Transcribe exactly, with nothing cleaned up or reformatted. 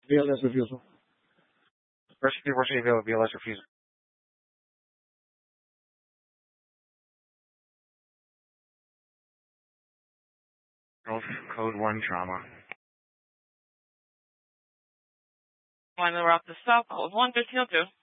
B L S refusal. First divorce email, B L S refusal. Code one trauma. One route to stop, code one fifteen oh two.